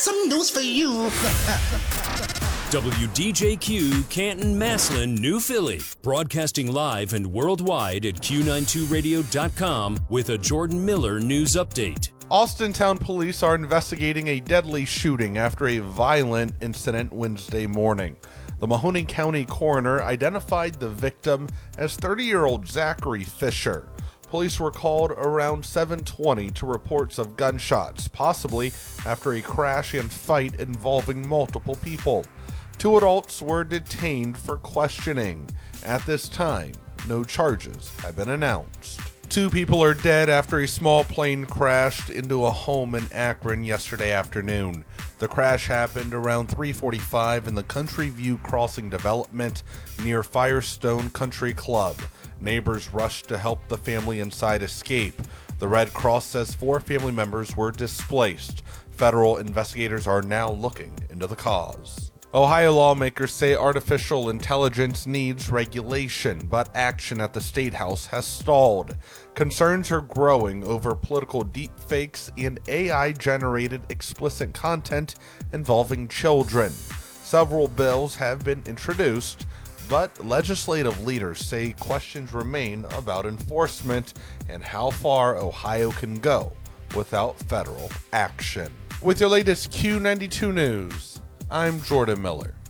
some news for you. WDJQ, Canton, Massillon, New Philly. Broadcasting live and worldwide at Q92radio.com with a Jordan Miller news update. Austintown police are investigating a deadly shooting after a violent incident Wednesday morning. The Mahoning County coroner identified the victim as 30-year-old Zachary Fisher. Police were called around 7:20 to reports of gunshots, possibly after a crash and fight involving multiple people. 2 adults were detained for questioning. At this time, no charges have been announced. 2 people are dead after a small plane crashed into a home in Akron yesterday afternoon. The crash happened around 3:45 in the Country View Crossing development near Firestone Country Club. Neighbors rushed to help the family inside escape. The Red Cross says 4 family members were displaced. Federal investigators are now looking into the cause. Ohio lawmakers say artificial intelligence needs regulation, but action at the State House has stalled. Concerns are growing over political deepfakes and AI-generated explicit content involving children. Several bills have been introduced, but legislative leaders say questions remain about enforcement and how far Ohio can go without federal action. With your latest Q92 news, I'm Jordan Miller.